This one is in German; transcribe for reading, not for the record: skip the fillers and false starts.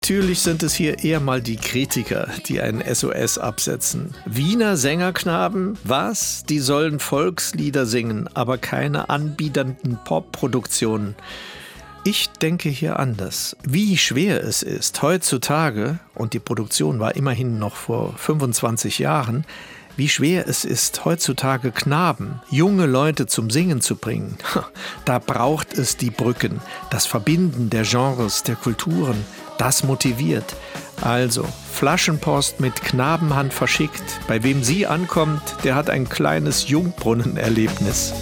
Natürlich sind es hier eher mal die Kritiker, die ein SOS absetzen. Wiener Sängerknaben? Was? Die sollen Volkslieder singen, aber keine anbiedernden Popproduktionen. Ich denke hier anders. Wie schwer es ist, heutzutage, und die Produktion war immerhin noch vor 25 Jahren, wie schwer es ist, heutzutage Knaben, junge Leute zum Singen zu bringen. Da braucht es die Brücken, das Verbinden der Genres, der Kulturen. Das motiviert. Also, Flaschenpost mit Knabenhand verschickt. Bei wem sie ankommt, der hat ein kleines Jungbrunnen-Erlebnis.